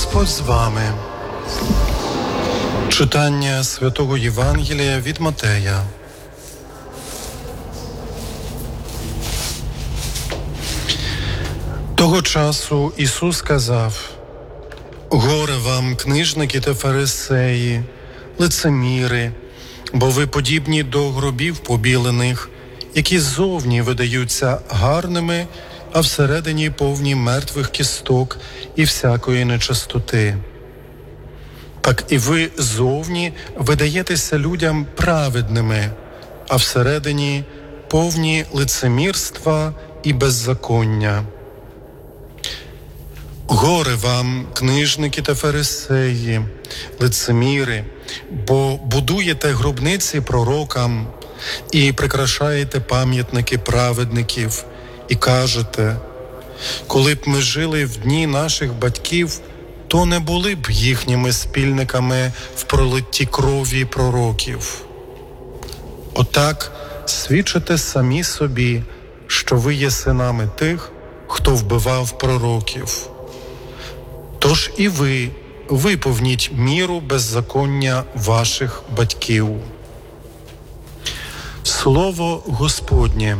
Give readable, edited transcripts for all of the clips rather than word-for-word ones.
Господь з вами. Читання Святого Євангелія від Матея. Того часу Ісус сказав: «Горе вам, книжники та фарисеї, лицеміри, бо ви подібні до гробів побілених, які ззовні видаються гарними, а всередині повні мертвих кісток і всякої нечистоти. Так і ви ззовні видаєтеся людям праведними, а всередині повні лицемірства і беззаконня. Горе вам, книжники та фарисеї, лицеміри, бо будуєте гробниці пророкам і прикрашаєте пам'ятники праведників, і кажете: коли б ми жили в дні наших батьків, то не були б їхніми спільниками в пролитті крові пророків. Отак свідчите самі собі, що ви є синами тих, хто вбивав пророків. Тож і ви виповніть міру беззаконня ваших батьків». Слово Господнє.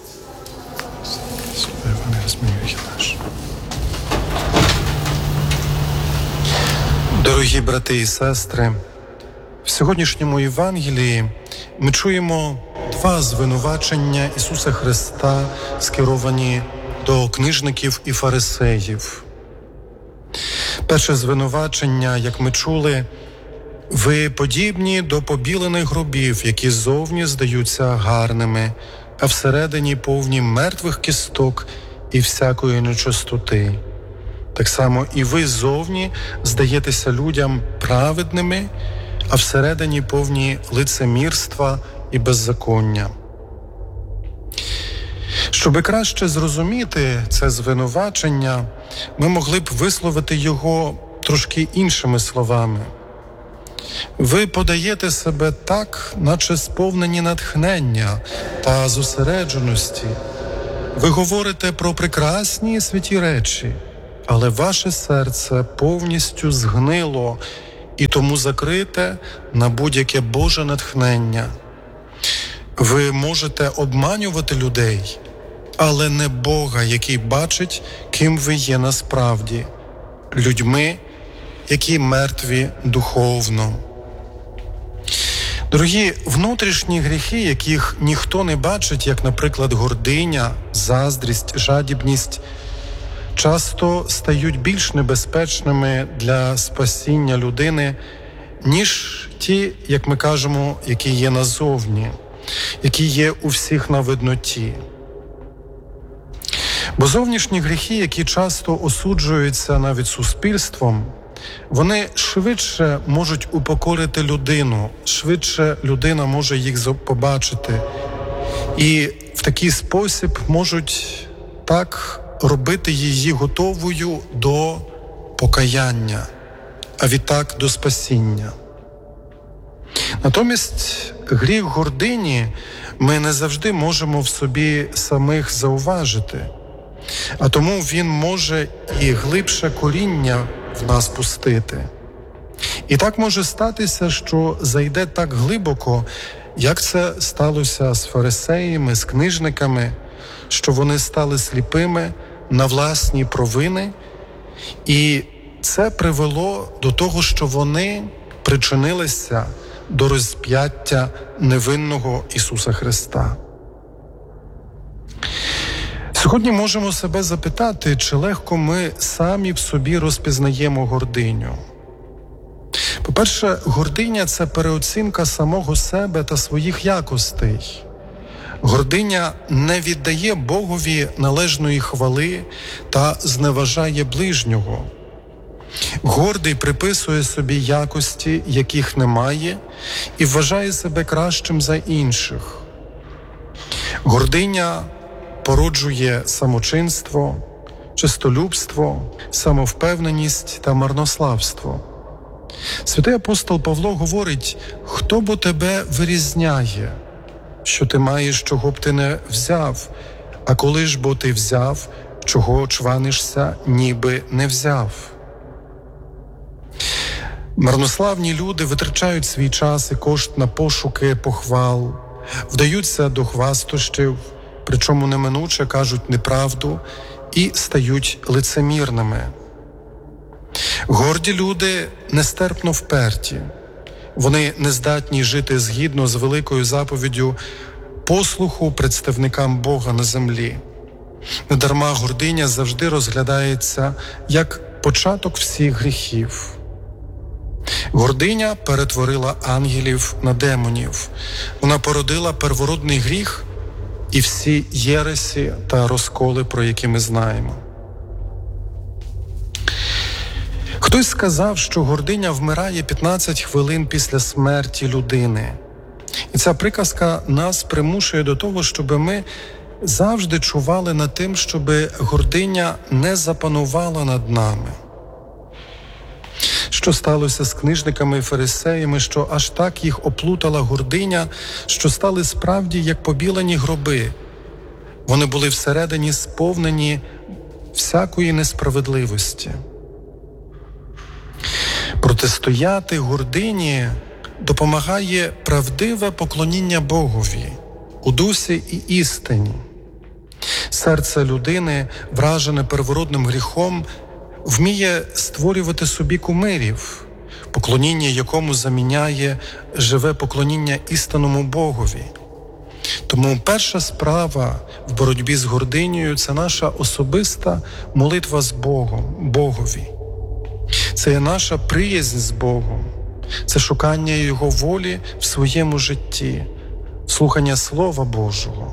Дорогі брати і сестри, в сьогоднішньому Євангелії ми чуємо два звинувачення Ісуса Христа, скеровані до книжників і фарисеїв. Перше звинувачення, як ми чули: «Ви подібні до побілених гробів, які ззовні здаються гарними, а всередині повні мертвих кісток і всякої нечистоти. Так само і ви ззовні здаєтеся людям праведними, а всередині повні лицемірства і беззаконня». Щоби краще зрозуміти це звинувачення, ми могли б висловити його трошки іншими словами. Ви подаєте себе так, наче сповнені натхнення та зосередженості. Ви говорите про прекрасні і святі речі, але ваше серце повністю згнило і тому закрите на будь-яке Боже натхнення. Ви можете обманювати людей, але не Бога, який бачить, ким ви є насправді – людьми, які мертві духовно. Дорогі, внутрішні гріхи, яких ніхто не бачить, як, наприклад, гординя, заздрість, жадібність, часто стають більш небезпечними для спасіння людини, ніж ті, як ми кажемо, які є назовні, які є у всіх на видноті. Бо зовнішні гріхи, які часто осуджуються навіть суспільством, вони швидше можуть упокорити людину, швидше людина може їх побачити. І в такий спосіб можуть так робити її готовою до покаяння, а відтак до спасіння. Натомість гріх гордині ми не завжди можемо в собі самих зауважити, а тому він може і глибше коріння в нас пустити. І так може статися, що зайде так глибоко, як це сталося з фарисеями, з книжниками, що вони стали сліпими на власні провини, і це привело до того, що вони причинилися до розп'яття невинного Ісуса Христа. Сьогодні можемо себе запитати, чи легко ми самі в собі розпізнаємо гординю. По-перше, гординя – це переоцінка самого себе та своїх якостей. Гординя не віддає Богові належної хвали та зневажає ближнього. Гордий приписує собі якості, яких немає, і вважає себе кращим за інших. Гординя породжує самочинство, чистолюбство, самовпевненість та марнославство. Святий апостол Павло говорить: «Хто бо тебе вирізняє, що ти маєш, чого б ти не взяв, а коли ж бо ти взяв, чого чванишся, ніби не взяв». Марнославні люди витрачають свій час і кошт на пошуки похвал, вдаються до хвастощів, причому неминуче кажуть неправду і стають лицемірними. Горді люди нестерпно вперті. Вони не здатні жити згідно з великою заповіддю послуху представникам Бога на землі. Недарма гординя завжди розглядається як початок всіх гріхів. Гординя перетворила ангелів на демонів. Вона породила первородний гріх і всі єресі та розколи, про які ми знаємо. Хтось сказав, що гординя вмирає 15 хвилин після смерті людини. І ця приказка нас примушує до того, щоб ми завжди чували над тим, щоб гординя не запанувала над нами. Що сталося з книжниками і фарисеями, що аж так їх оплутала гординя, що стали справді як побілені гроби. Вони були всередині сповнені всякої несправедливості. Протистояти гордині допомагає правдиве поклоніння Богові у дусі і істині. Серце людини, вражене первородним гріхом, вміє створювати собі кумирів, поклоніння якому заміняє живе поклоніння істинному Богові. Тому перша справа в боротьбі з гординею – це наша особиста молитва з Богові. Це є наша приязнь з Богом, це шукання Його волі в своєму житті, слухання Слова Божого.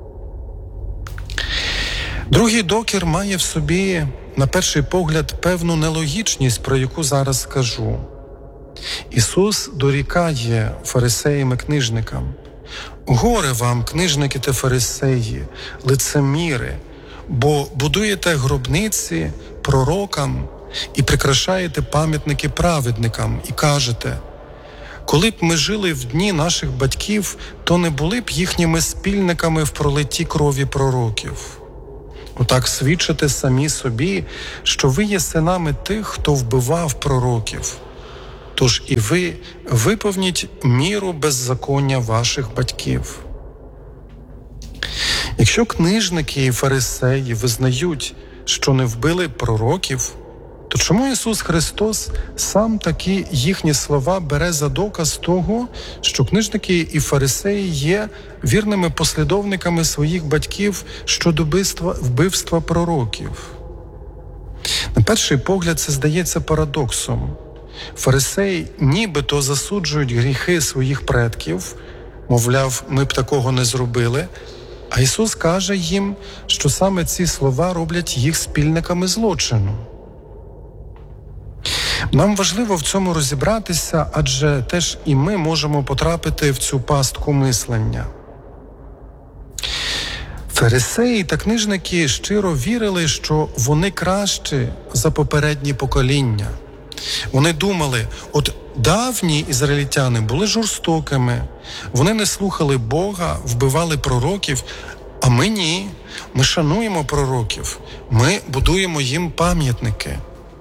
Другий докір має в собі, на перший погляд, певну нелогічність, про яку зараз скажу. Ісус дорікає фарисеям і книжникам: «Горе вам, книжники та фарисеї, лицеміри, бо будуєте гробниці пророкам і прикрашаєте пам'ятники праведникам і кажете: коли б ми жили в дні наших батьків, то не були б їхніми спільниками в пролитті крові пророків. Отак свідчите самі собі, що ви є синами тих, хто вбивав пророків. Тож і ви виповніть міру беззаконня ваших батьків». Якщо книжники і фарисеї визнають, що не вбили пророків, то чому Ісус Христос сам такі їхні слова бере за доказ того, що книжники і фарисеї є вірними послідовниками своїх батьків щодо вбивства пророків? На перший погляд це здається парадоксом. Фарисеї нібито засуджують гріхи своїх предків, мовляв, ми б такого не зробили, а Ісус каже їм, що саме ці слова роблять їх спільниками злочину. Нам важливо в цьому розібратися, адже теж і ми можемо потрапити в цю пастку мислення. Фарисеї та книжники щиро вірили, що вони кращі за попередні покоління. Вони думали, от давні ізраїльтяни були жорстокими, вони не слухали Бога, вбивали пророків, а ми ні, ми шануємо пророків, ми будуємо їм пам'ятники.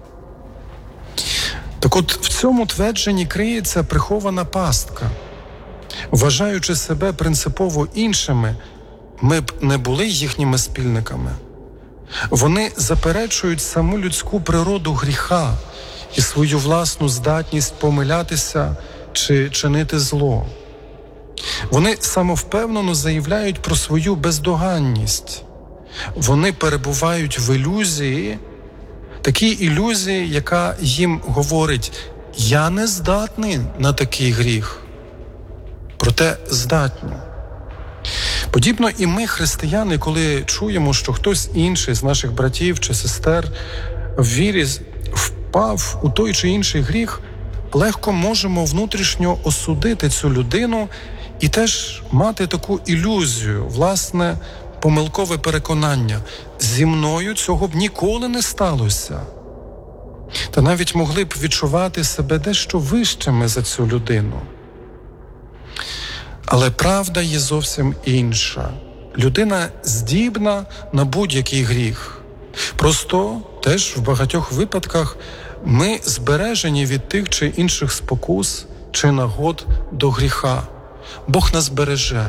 Так от в цьому твердженні криється прихована пастка. Вважаючи себе принципово іншими, ми б не були їхніми спільниками. Вони заперечують саму людську природу гріха і свою власну здатність помилятися чи чинити зло. Вони самовпевнено заявляють про свою бездоганність. Вони перебувають в ілюзії, такій ілюзії, яка їм говорить: «Я не здатний на такий гріх». Проте здатні. Подібно і ми, християни, коли чуємо, що хтось інший з наших братів чи сестер в вірі впав у той чи інший гріх, легко можемо внутрішньо осудити цю людину і теж мати таку ілюзію, власне, помилкове переконання: зі мною цього б ніколи не сталося. Та навіть могли б відчувати себе дещо вищими за цю людину. Але правда є зовсім інша. Людина здібна на будь-який гріх. Просто теж в багатьох випадках ми збережені від тих чи інших спокус чи нагод до гріха. Бог нас береже.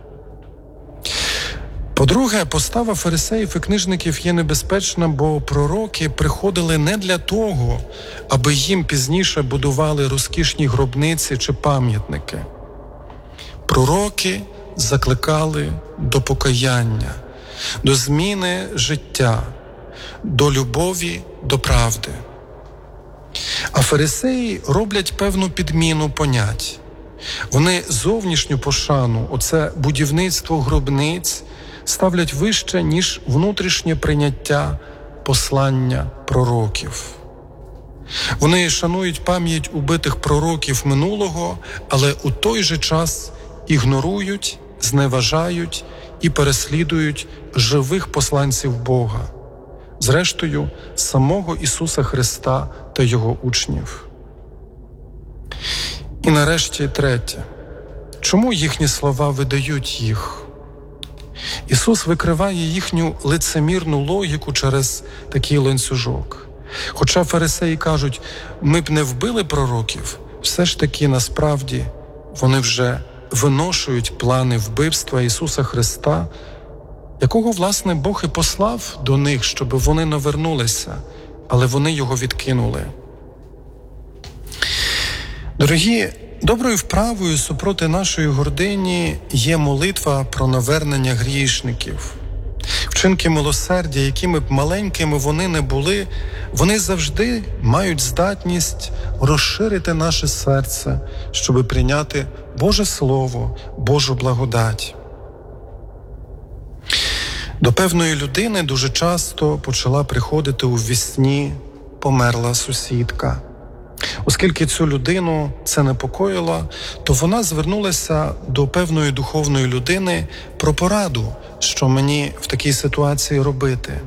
По-друге, постава фарисеїв і книжників є небезпечна, бо пророки приходили не для того, аби їм пізніше будували розкішні гробниці чи пам'ятники. Пророки закликали до покаяння, до зміни життя, до любові, до правди. А фарисеї роблять певну підміну понять. Вони зовнішню пошану, оце будівництво гробниць, ставлять вище, ніж внутрішнє прийняття послання пророків. Вони шанують пам'ять убитих пророків минулого, але у той же час ігнорують, зневажають і переслідують живих посланців Бога, зрештою, самого Ісуса Христа та Його учнів. І нарешті третє. Чому їхні слова видають їх? Ісус викриває їхню лицемірну логіку через такий ланцюжок. Хоча фарисеї кажуть, ми б не вбили пророків, все ж таки насправді вони вже виношують плани вбивства Ісуса Христа, якого, власне, Бог і послав до них, щоб вони навернулися, але вони його відкинули. Дорогі, доброю вправою супроти нашої гордині є молитва про навернення грішників. Вчинки милосердя, якими б маленькими вони не були, вони завжди мають здатність розширити наше серце, щоб прийняти Боже Слово, Божу благодать. До певної людини дуже часто почала приходити у вісні померла сусідка. Оскільки цю людину це непокоїло, то вона звернулася до певної духовної людини про пораду, що мені в такій ситуації робити.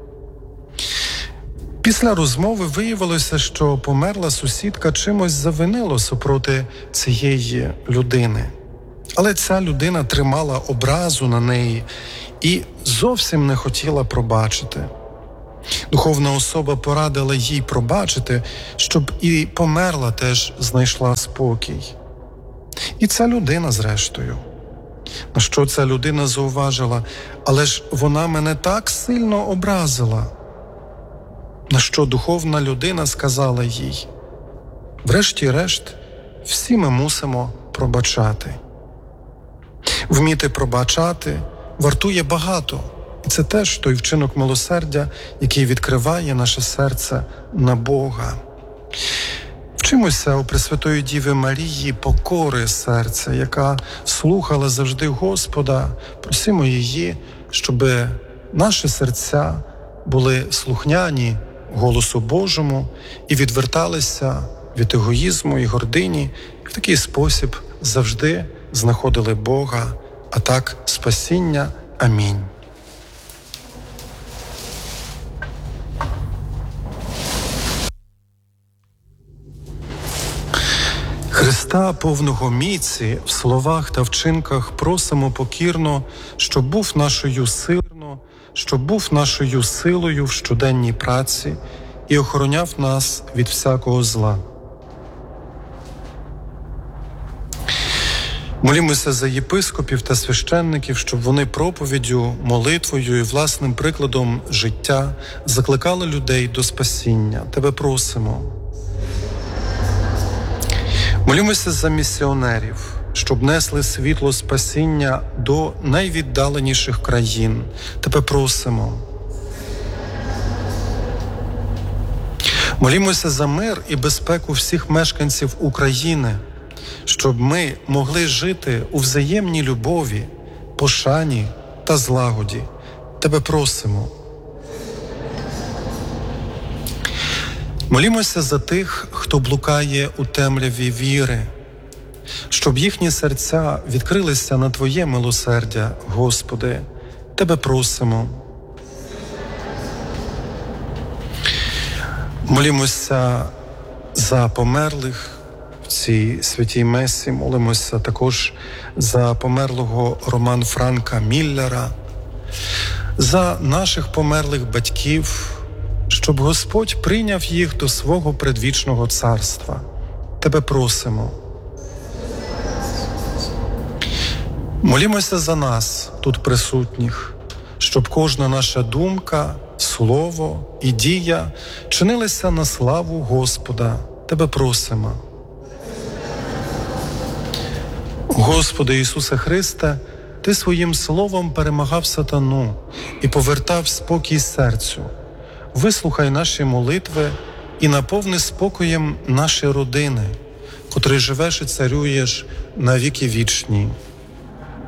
Після розмови виявилося, що померла сусідка чимось завинила супроти цієї людини. Але ця людина тримала образу на неї і зовсім не хотіла пробачити. Духовна особа порадила їй пробачити, щоб і померла теж знайшла спокій. І ця людина, зрештою. На що ця людина зауважила? Але ж вона мене так сильно образила. На що духовна людина сказала їй: врешті-решт, всі ми мусимо пробачати. Вміти пробачати вартує багато. І це теж той вчинок милосердя, який відкриває наше серце на Бога. Вчимося у Пресвятої Діви Марії покори серця, яка слухала завжди Господа. Просимо її, щоб наші серця були слухняні голосу Божому і відверталися від егоїзму і гордині, і в такий спосіб завжди знаходили Бога, а так спасіння. Амінь. Христа, повного міці, в словах та вчинках просимо покірно, щоб був нашою силою в щоденній праці і охороняв нас від всякого зла. Молімося за єпископів та священників, щоб вони проповіддю, молитвою і власним прикладом життя закликали людей до спасіння. Тебе просимо. Молімося за місіонерів, щоб несли світло спасіння до найвіддаленіших країн. Тебе просимо. Молімося за мир і безпеку всіх мешканців України, щоб ми могли жити у взаємній любові, пошані та злагоді. Тебе просимо. Молімося за тих, хто блукає у темряві віри, щоб їхні серця відкрилися на Твоє милосердя, Господи. Тебе просимо. Молімося за померлих в цій святій Месі, молимося також за померлого Роман Франка Міллера, за наших померлих батьків, щоб Господь прийняв їх до свого предвічного царства. Тебе просимо. Молімося за нас, тут присутніх, щоб кожна наша думка, слово і дія чинилися на славу Господа. Тебе просимо. Господи Ісусе Христе, Ти своїм словом перемагав сатану і повертав спокій серцю. Вислухай наші молитви і наповни спокоєм наші родини, котрий живеш і царюєш на віки вічні.